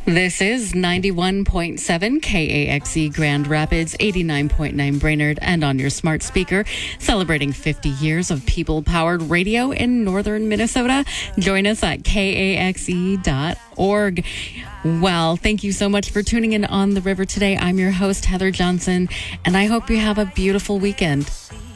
This is 91.7 KAXE Grand Rapids, 89.9 Brainerd, and on your smart speaker, celebrating 50 years of people-powered radio in northern Minnesota. Join us at kaxe.org. Well, thank you so much for tuning in on The River today. I'm your host, Heather Johnson, and I hope you have a beautiful weekend.